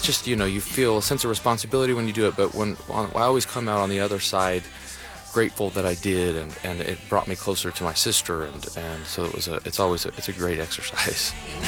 just, you feel a sense of responsibility when you do it, but I always come out on the other side grateful that I did, and it brought me closer to my sister, and so it's a great exercise.